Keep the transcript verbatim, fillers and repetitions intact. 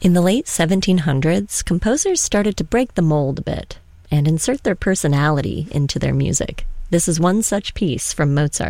In the late seventeen hundreds, composers started to break the mold a bit and insert their personality into their music. This is one such piece from Mozart.